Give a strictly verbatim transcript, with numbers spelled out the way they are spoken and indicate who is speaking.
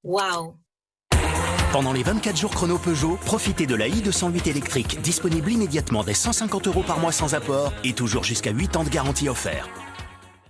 Speaker 1: Waouh!
Speaker 2: Pendant les vingt-quatre jours chrono Peugeot, profitez de la i deux cent huit électrique, disponible immédiatement dès cent cinquante euros par mois sans apport et toujours jusqu'à huit ans de garantie offert.